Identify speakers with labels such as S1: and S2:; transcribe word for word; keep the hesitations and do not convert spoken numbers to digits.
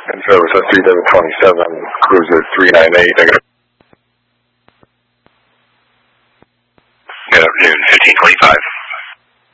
S1: And so it's a three seven twenty-seven, cruiser three nine eight. I got
S2: Good afternoon, fifteen twenty-five.